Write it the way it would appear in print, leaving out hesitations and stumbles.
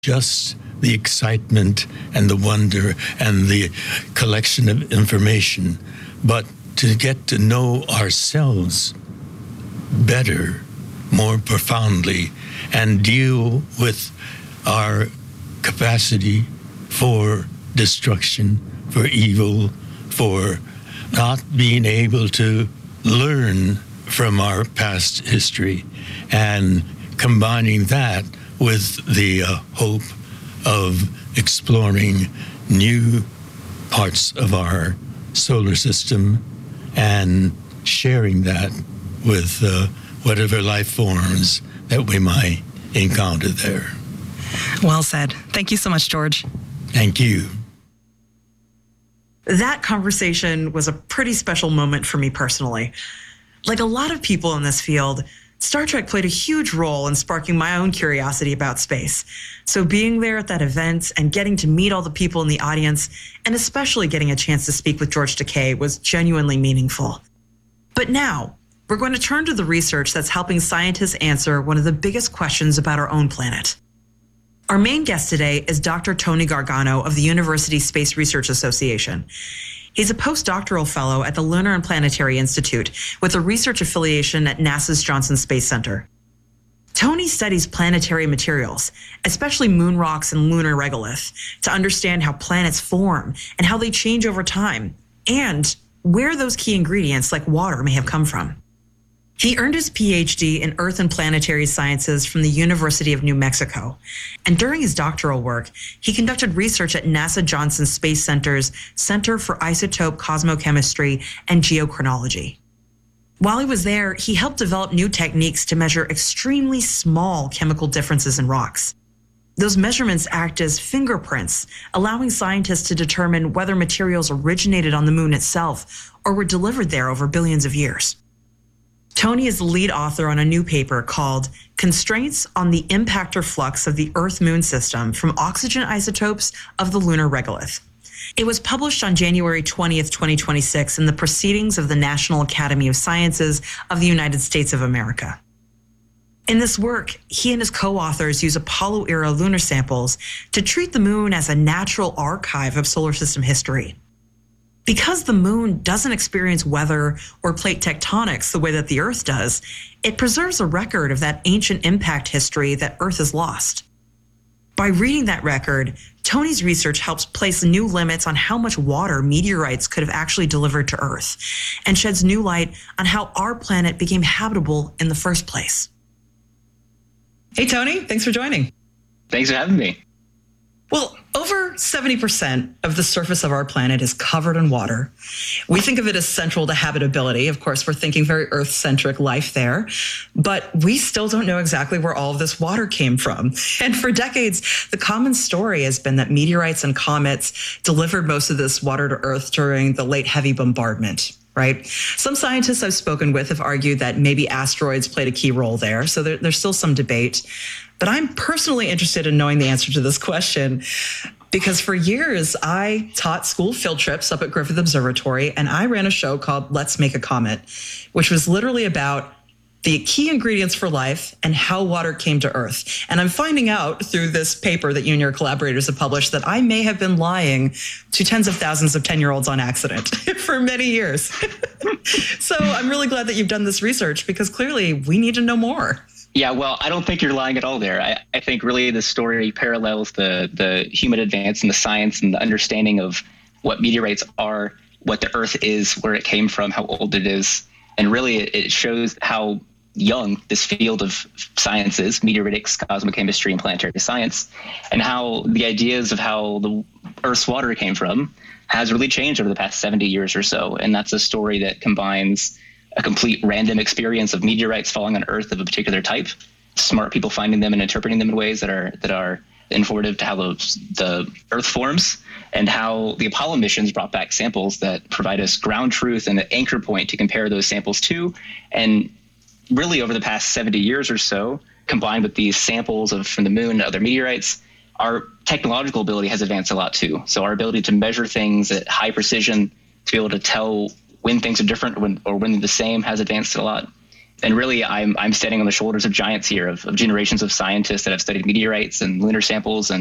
just the excitement and the wonder and the collection of information, but to get to know ourselves better, more profoundly, and deal with our capacity for destruction, for evil, for not being able to learn from our past history, and combining that with the hope of exploring new parts of our solar system and sharing that with whatever life forms that we might encounter there. Well said. Thank you so much, George. Thank you. That conversation was a pretty special moment for me personally. Like a lot of people in this field, Star Trek played a huge role in sparking my own curiosity about space. So being there at that event and getting to meet all the people in the audience, and especially getting a chance to speak with George Takei, was genuinely meaningful. But now, we're going to turn to the research that's helping scientists answer one of the biggest questions about our own planet. Our main guest today is Dr. Tony Gargano of the University Space Research Association. He's a postdoctoral fellow at the Lunar and Planetary Institute with a research affiliation at NASA's Johnson Space Center. Tony studies planetary materials, especially moon rocks and lunar regolith, to understand how planets form and how they change over time, and where those key ingredients like water may have come from. He earned his PhD in Earth and Planetary Sciences from the University of New Mexico. And during his doctoral work, he conducted research at NASA Johnson Space Center's Center for Isotope Cosmochemistry and Geochronology. While he was there, he helped develop new techniques to measure extremely small chemical differences in rocks. Those measurements act as fingerprints, allowing scientists to determine whether materials originated on the moon itself or were delivered there over billions of years. Tony is the lead author on a new paper called Constraints on the Impactor Flux of the Earth-Moon System from Oxygen Isotopes of the Lunar Regolith. It was published on January 20th, 2026 in the Proceedings of the National Academy of Sciences of the United States of America. In this work, he and his co-authors use Apollo-era lunar samples to treat the moon as a natural archive of solar system history. Because the moon doesn't experience weather or plate tectonics the way that the Earth does, it preserves a record of that ancient impact history that Earth has lost. By reading that record, Tony's research helps place new limits on how much water meteorites could have actually delivered to Earth, and sheds new light on how our planet became habitable in the first place. Hey, Tony, thanks for joining. Thanks for having me. Well, over 70% of the surface of our planet is covered in water. We think of it as central to habitability. Of course, we're thinking very Earth-centric life there, but we still don't know exactly where all of this water came from. And for decades, the common story has been that meteorites and comets delivered most of this water to Earth during the late heavy bombardment. Right? Some scientists I've spoken with have argued that maybe asteroids played a key role there, so there's still some debate. But I'm personally interested in knowing the answer to this question because for years I taught school field trips up at Griffith Observatory, and I ran a show called Let's Make a Comet, which was literally about the key ingredients for life and how water came to Earth. And I'm finding out through this paper that you and your collaborators have published that I may have been lying to tens of thousands of 10-year-olds on accident for many years. So I'm really glad that you've done this research because clearly we need to know more. Yeah, well, I don't think you're lying at all there. I think really the story parallels the human advance in the science and the understanding of what meteorites are, what the Earth is, where it came from, how old it is. And really it shows how young this field of science is, meteoritics, cosmochemistry, and planetary science, and how the ideas of how the Earth's water came from has really changed over the past 70 years or so. And that's a story that combines a complete random experience of meteorites falling on Earth of a particular type, smart people finding them and interpreting them in ways that are informative to how the Earth forms, and how the Apollo missions brought back samples that provide us ground truth and an anchor point to compare those samples to. And really over the past 70 years or so, combined with these samples from the moon and other meteorites, our technological ability has advanced a lot too. So our ability to measure things at high precision, to be able to tell when things are different or when they're the same, has advanced a lot. And really, I'm standing on the shoulders of giants here, of generations of scientists that have studied meteorites and lunar samples and